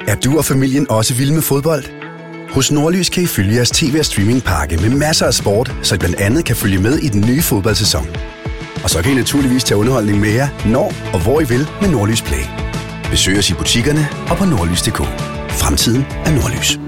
Er du og familien også vilde med fodbold? Hos Nordlys kan I følge jeres tv- og streamingpakke med masser af sport, så I blandt andet kan følge med i den nye fodboldsæson. Og så kan I naturligvis tage underholdning med jer, når og hvor I vil med Nordlys Play. Besøg os i butikkerne og på nordlys.dk. Fremtiden er Nordlys.